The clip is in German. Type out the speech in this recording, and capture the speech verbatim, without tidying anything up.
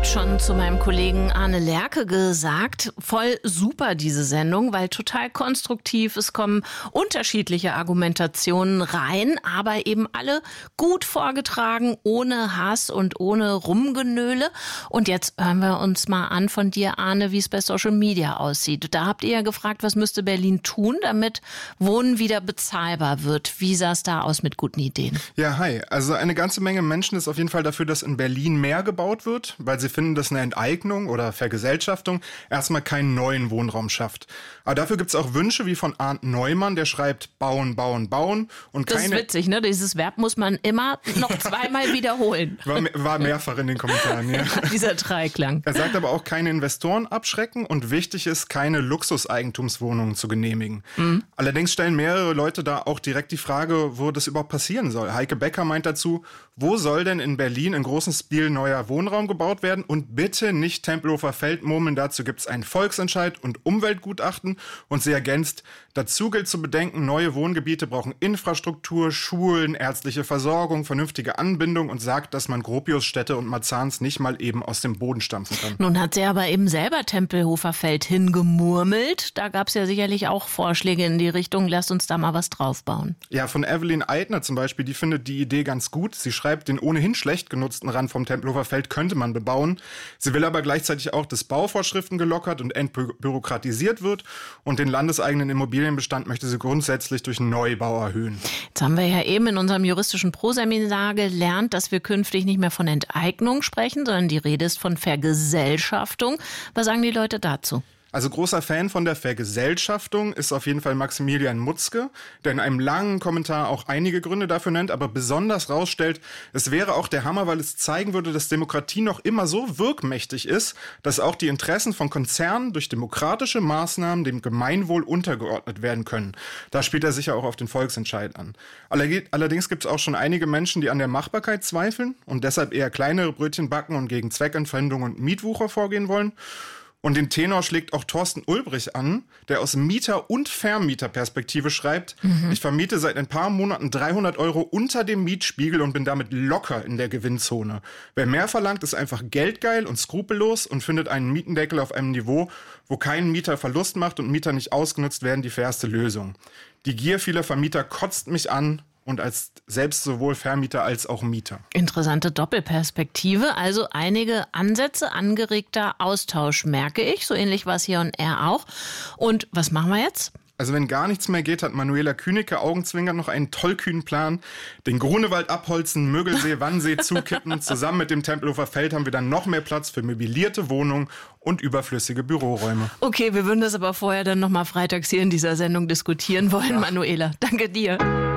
schon zu meinem Kollegen Arne Lerche gesagt, voll super diese Sendung, weil total konstruktiv, es kommen unterschiedliche Argumentationen rein, aber eben alle gut vorgetragen, ohne Hass und ohne Rumgenöle. Und jetzt hören wir uns mal an von dir, Arne, wie es bei Social Media aussieht. Da habt ihr ja gefragt, was müsste Berlin tun, damit Wohnen wieder bezahlbar wird. Wie sah es da aus mit guten Ideen? Ja, hi. Also eine ganze Menge Menschen ist auf jeden Fall dafür, dass in Berlin mehr gebaut wird, weil sie finden, dass eine Enteignung oder Vergesellschaftung erstmal keinen neuen Wohnraum schafft. Aber dafür gibt es auch Wünsche wie von Arndt Neumann, der schreibt bauen, bauen, bauen. Und das keine ist witzig, ne? Dieses Verb muss man immer noch zweimal wiederholen. War, war mehrfach in den Kommentaren, ja. Dieser Dreiklang. Er sagt aber auch, keine Investoren abschrecken und wichtig ist, keine Luxuseigentumswohnungen zu genehmigen. Mhm. Allerdings stellen mehrere Leute da auch direkt die Frage, wo das überhaupt passieren soll. Heike Becker meint dazu, wo soll denn in Berlin in großem Stil neuer Wohnraum gebaut werden? Und bitte nicht Tempelhofer Feld murmeln, dazu gibt es einen Volksentscheid und Umweltgutachten. Und sie ergänzt, dazu gilt zu bedenken, neue Wohngebiete brauchen Infrastruktur, Schulen, ärztliche Versorgung, vernünftige Anbindung und sagt, dass man Gropiusstädte und Marzahns nicht mal eben aus dem Boden stampfen kann. Nun hat sie aber eben selber Tempelhofer Feld hingemurmelt. Da gab es ja sicherlich auch Vorschläge in die Richtung, lasst uns da mal was draufbauen. Ja, von Evelyn Eitner zum Beispiel, die findet die Idee ganz gut. Sie schreibt, den ohnehin schlecht genutzten Rand vom Tempelhofer Feld könnte man bebauen. Sie will aber gleichzeitig auch, dass Bauvorschriften gelockert und entbürokratisiert wird. Und den landeseigenen Immobilienbestand möchte sie grundsätzlich durch Neubau erhöhen. Jetzt haben wir ja eben in unserem juristischen Proseminar gelernt, dass wir künftig nicht mehr von Enteignung sprechen, sondern die Rede ist von Vergesellschaftung. Was sagen die Leute dazu? Also großer Fan von der Vergesellschaftung ist auf jeden Fall Maximilian Mutzke, der in einem langen Kommentar auch einige Gründe dafür nennt, aber besonders rausstellt, es wäre auch der Hammer, weil es zeigen würde, dass Demokratie noch immer so wirkmächtig ist, dass auch die Interessen von Konzernen durch demokratische Maßnahmen dem Gemeinwohl untergeordnet werden können. Da spielt er sicher auch auf den Volksentscheid an. Allerdings gibt es auch schon einige Menschen, die an der Machbarkeit zweifeln und deshalb eher kleinere Brötchen backen und gegen Zweckentfremdung und Mietwucher vorgehen wollen. Und den Tenor schlägt auch Thorsten Ulbrich an, der aus Mieter- und Vermieterperspektive schreibt, mhm. ich vermiete seit ein paar Monaten dreihundert Euro unter dem Mietspiegel und bin damit locker in der Gewinnzone. Wer mehr verlangt, ist einfach geldgeil und skrupellos und findet einen Mietendeckel auf einem Niveau, wo kein Mieter Verlust macht und Mieter nicht ausgenutzt werden, die fairste Lösung. Die Gier vieler Vermieter kotzt mich an. Und als selbst sowohl Vermieter als auch Mieter. Interessante Doppelperspektive, also einige Ansätze, angeregter Austausch, merke ich. So ähnlich war es hier und er auch. Und was machen wir jetzt? Also wenn gar nichts mehr geht, hat Manuela Künicke augenzwinkernd noch einen tollkühnen Plan. Den Grunewald abholzen, Mögelsee, Wannsee zukippen. Zusammen mit dem Tempelhofer Feld haben wir dann noch mehr Platz für möblierte Wohnungen und überflüssige Büroräume. Okay, wir würden das aber vorher dann noch mal freitags hier in dieser Sendung diskutieren wollen, ja. Manuela. Danke dir.